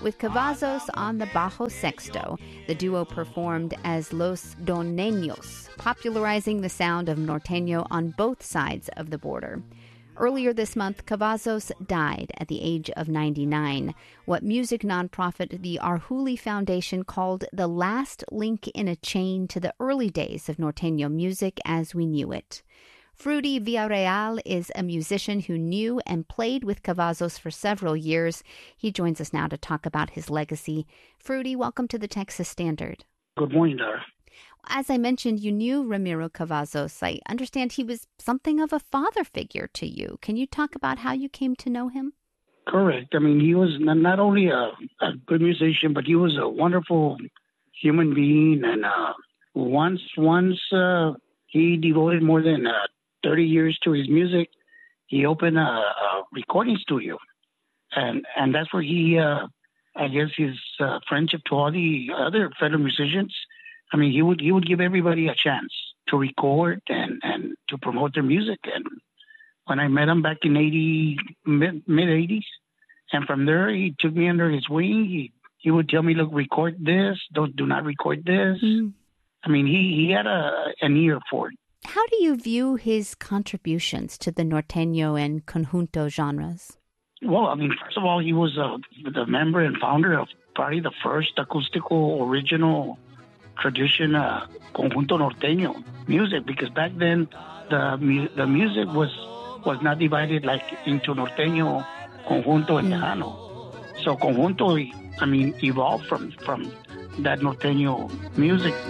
With Cavazos on the bajo sexto, the duo performed as Los Doneños, popularizing the sound of norteño on both sides of the border. Earlier this month, Cavazos died at the age of 99, what music nonprofit the Arjuli Foundation called the last link in a chain to the early days of norteño music as we knew it. Fruity Villarreal is a musician who knew and played with Cavazos for several years. He joins us now to talk about his legacy. Fruity, welcome to the Texas Standard. Good morning, Dara. As I mentioned, you knew Ramiro Cavazos. I understand he was something of a father figure to you. Can you talk about how you came to know him? Correct. I mean, he was not only a good musician, but he was a wonderful human being. And once he devoted more than 30 years to his music. He opened a recording studio. And that's where he, I guess, his friendship to all the other fellow musicians. I mean, he would give everybody a chance to record and to promote their music. And when I met him back in mid-'80s, and from there he took me under his wing. He would tell me, look, record this, do not record this. Mm. I mean, he had an ear for it. How do you view his contributions to the norteño and conjunto genres? Well, I mean, first of all, he was the member and founder of probably the first acoustical original tradition conjunto norteño music, because back then the music was not divided like into norteño, conjunto, and tejano. So conjunto, I mean, evolved from that norteño music.